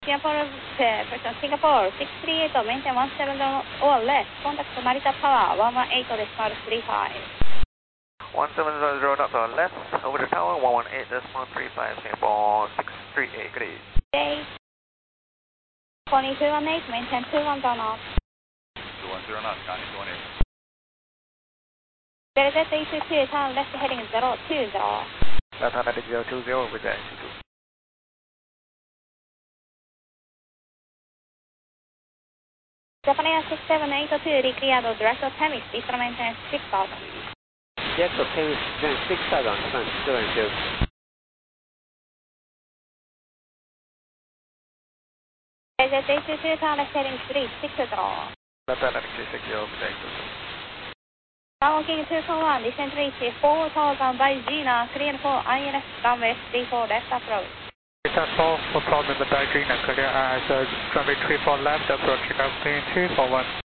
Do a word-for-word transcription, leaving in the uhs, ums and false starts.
Singapore, person Singapore, six three eight, maintain one seven zero all left, contact Narita Tower, one one eight decimal three five. one seven zero zero dot left, over the tower, one one eight decimal three five, Singapore, six three eight, good evening. Okay. Calling two one eight, maintain two one zero knots. two one zero knots, Connie two one eight. Delta eight two two, turn left heading zero two zero. Left hand heading zero two zero with the N two. Japan six seven eight two, recleared direct to Temis, please maintain six thousand. Direct to Temis, then six thousand, Japan six seven two. Delta eight two two, turn left heading three six zero. Left hand heading three six zero with the N two. Down King two four one, descent reach four thousand by Gina, clear for I N S runway three four left approach. Delta four, no problem with the Gina, clear as runway three four left, approaching up clean two four one.